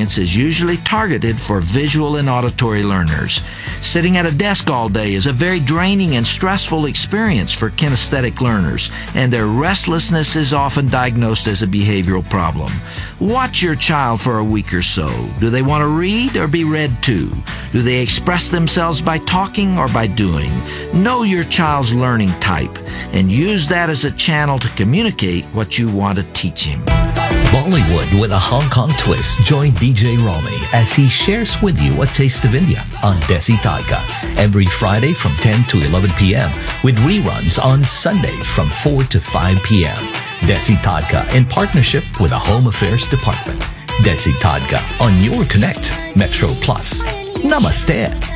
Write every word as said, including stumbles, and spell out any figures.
experience is usually targeted for visual and auditory learners. Sitting at a desk all day is a very draining and stressful experience for kinesthetic learners, and their restlessness is often diagnosed as a behavioral problem. Watch your child for a week or so. Do they want to read or be read to? Do they express themselves by talking or by doing? Know your child's learning type and use that as a channel to communicate what you want to teach him. Bollywood with a Hong Kong twist. Join D J Romy as he shares with you a taste of India on Desi Tadka every Friday from ten to eleven p.m. with reruns on Sunday from four to five p.m. Desi Tadka in partnership with the Home Affairs Department. Desi Tadka on your Connect Metro Plus. Namaste.